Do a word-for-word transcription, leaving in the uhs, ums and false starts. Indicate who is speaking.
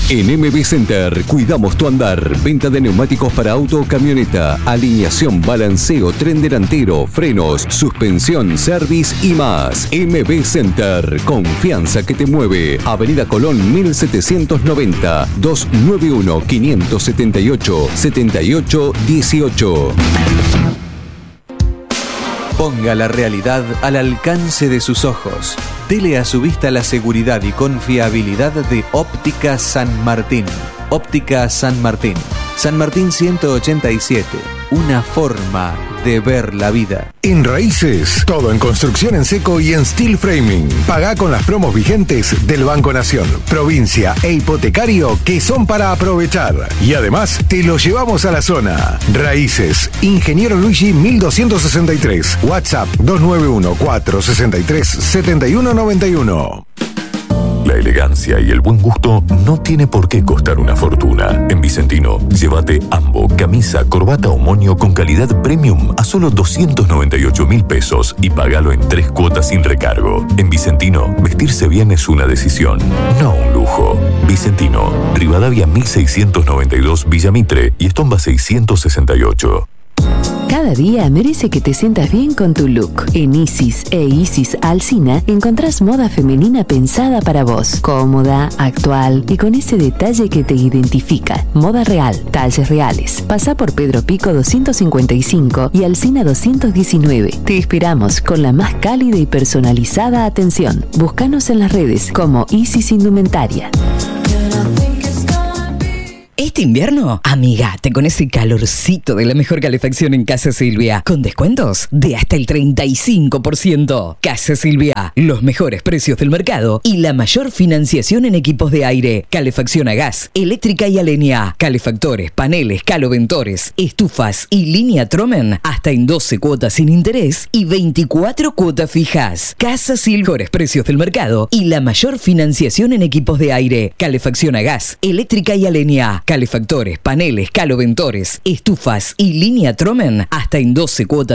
Speaker 1: En M B Center cuidamos tu andar. Venta de neumáticos para auto o camioneta, alineación, balanceo, tren delantero, frenos, suspensión, service y más. M B Center, confianza que te mueve. Avenida Colón mil setecientos noventa, dos nueve uno, cinco siete ocho, siete ocho uno ocho.
Speaker 2: Ponga la realidad al alcance de sus ojos. Dele a su vista la seguridad y confiabilidad de Óptica San Martín. Óptica San Martín. San Martín ciento ochenta y siete. Una forma de ver la vida.
Speaker 3: En Raíces, todo en construcción en seco y en steel framing. Pagá con las promos vigentes del Banco Nación, Provincia e Hipotecario que son para aprovechar. Y además, te lo llevamos a la zona. Raíces, Ingeniero Luigi mil doscientos sesenta y tres. WhatsApp dos nueve uno, cuatro seis tres, siete uno nueve uno.
Speaker 4: La elegancia y el buen gusto no tiene por qué costar una fortuna. En Vicentino, llévate ambo, camisa, corbata o moño con calidad premium a solo doscientos noventa y ocho mil pesos y pagalo en tres cuotas sin recargo. En Vicentino, vestirse bien es una decisión, no un lujo. Vicentino, Rivadavia mil seiscientos noventa y dos, Villa Mitre y Estomba seiscientos sesenta y ocho.
Speaker 5: Cada día merece que te sientas bien con tu look. En Isis e Isis Alsina encontrás moda femenina pensada para vos. Cómoda, actual y con ese detalle que te identifica. Moda real, talles reales. Pasá por Pedro Pico doscientos cincuenta y cinco y Alsina doscientos diecinueve. Te esperamos con la más cálida y personalizada atención. Búscanos en las redes como Isis Indumentaria.
Speaker 6: Este invierno, amigate con ese calorcito de la mejor calefacción en Casa Silvia, con descuentos de hasta el treinta y cinco por ciento. Casa Silvia, los mejores precios del mercado y la mayor financiación en equipos de aire, calefacción a gas, eléctrica y a leña, calefactores, paneles, caloventores, estufas y línea Tromen, hasta en doce cuotas sin interés y veinticuatro cuotas fijas. Casa Silvia, mejores precios del mercado y la mayor financiación en equipos de aire, calefacción a gas, eléctrica y a leña, calefactores, paneles, caloventores, estufas y línea Tromen hasta en doce cuotas